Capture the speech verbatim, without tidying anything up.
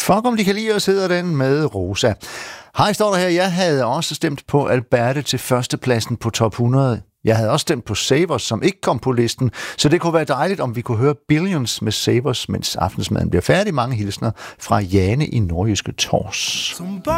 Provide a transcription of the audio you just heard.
Fuck om de kan lide os, hedder den med Rosa. Hej, står der her. Jeg havde også stemt på Alberte til førstepladsen på top hundrede. Jeg havde også stemt på Savers, som ikke kom på listen, så det kunne være dejligt, om vi kunne høre Billions med Savers, mens aftensmaden bliver færdig. Mange hilsner fra Jane i Nordjyske Tors.